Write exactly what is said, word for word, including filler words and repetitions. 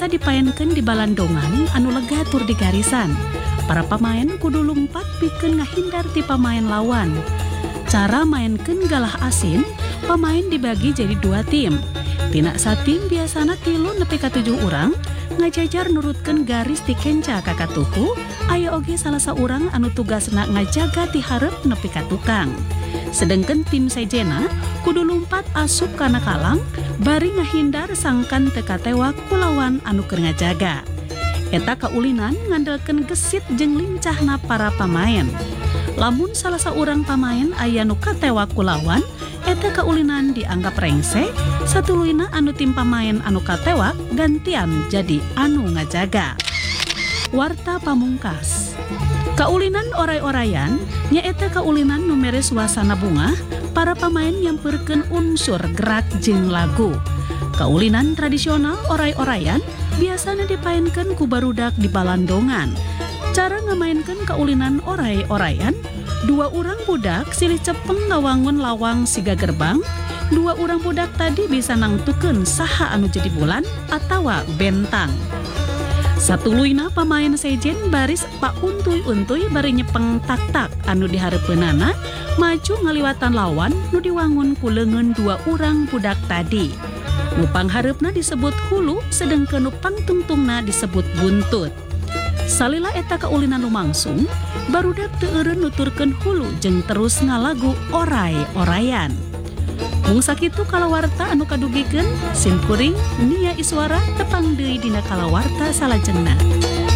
dipaenkeun di balandongan anu lega tur di garisan. Para pamain kudu lumpat pikeun ngahindar ti pamain lawan. Cara mainkeun galah asin, pamain dibagi jadi dua tim. Tina satim biasana tilu nepi ka tujuh urang, ngajajar nurutkeun garis ti kenca ka katuhu, aya oge salah saurang anu tugasna ngajaga ti hareup nepi ka tukang. Sedengkeun tim sejena kudu lumpat asup kana kalang, bari ngahindar sangkan teu katewak ku lawan anu keur ngajaga. Eta kaulinan ngandelkeun gesit jeung lincahna para pamain. Lamun salah saurang pamain aya nu katewak ku lawan, eta kaulinan dianggap rengse, satuluyna anu tim pamain anu katewak gantian jadi anu ngajaga. Warta pamungkas. Kaulinan oray-orayan nyaeta kaulinan nu mere suasana bunga, para pamain nyampeurkeun unsur gerak jeung lagu. Kaulinan tradisional oray-orayan biasana dipaenkeun ku barudak di balandongan. Cara ngamainkeun kaulinan oray-orayan, dua urang budak silih cepeng ngawangun lawang siga gerbang, dua urang budak tadi bisa nangtukeun saha anu jadi bulan atawa bentang. Satuluyna pamain sejen baris pauntuy-untuy bari nyepeng tak-tak anu dihareupeunana maju ngaliwatan lawan nu diwangun ku leungeun dua urang budak tadi. Nu panghareupna disebut hulu, sedengkeun nu pangtungtungna disebut buntut. Salila eta kaulinan lumangsung, barudak teu eureun nuturkeun hulu jeung terus ngalagu oray-orayan. Mung sakitu kalawarta anu kadugikeun, simkuring Nia Iswara tepang deui dina kalawarta salajengna.